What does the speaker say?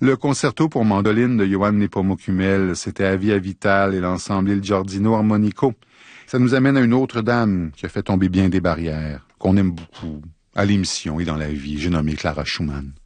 Le concerto pour mandoline de Johann Nepomuk Hummel, c'était Avia Vital et l'ensemble Il Giardino Armonico. Ça nous amène à une autre dame qui a fait tomber bien des barrières, qu'on aime beaucoup, à l'émission et dans la vie. J'ai nommé Clara Schumann.